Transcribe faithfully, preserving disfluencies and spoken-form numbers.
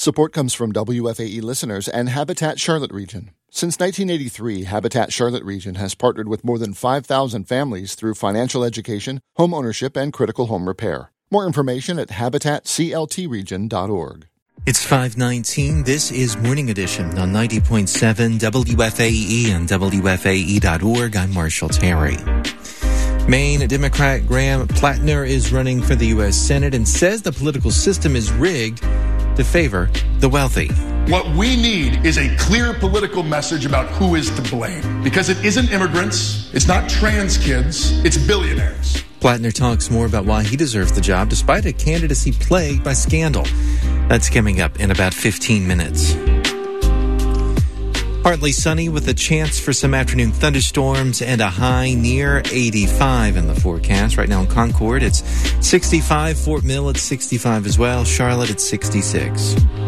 Support comes from W F A E listeners and Habitat Charlotte Region. Since nineteen eighty-three, Habitat Charlotte Region has partnered with more than five thousand families through financial education, home ownership, and critical home repair. More information at habitat c l t region dot org. It's five nineteen. This is Morning Edition on ninety point seven W F A E and W F A E dot org. I'm Marshall Terry. Maine Democrat Graham Plattner is running for the U S Senate and says the political system is rigged to favor the wealthy. What we need is a clear political message about who is to blame. Because it isn't immigrants, it's not trans kids, it's billionaires. Plattner talks more about why he deserves the job despite a candidacy plagued by scandal. That's coming up in about fifteen minutes. Partly sunny with a chance for some afternoon thunderstorms and a high near eighty-five in the forecast. Right now in Concord, it's sixty-five. Fort Mill, it's sixty-five as well. Charlotte, it's sixty-six.